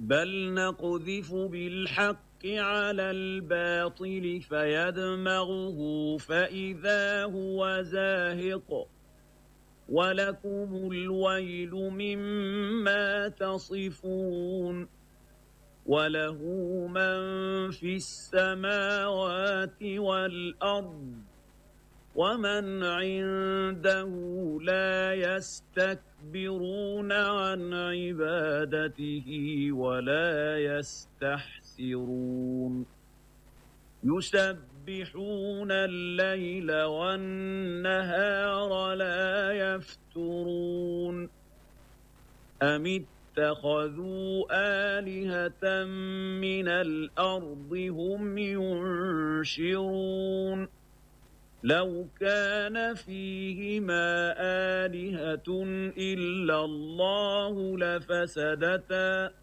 بل نقذف بالحق على الباطل فيدمغه فإذا هو زاهق ولكم الويل مما تصفون وله من في السماوات والأرض ومن عنده لا يستكبرون عن عبادته ولا يستحسرون يسبحون الليل والنهار لا يفترون أم اتخذوا آلهة من الأرض هم ينشرون لو كان فيهما آلهة إلا الله لفسدتا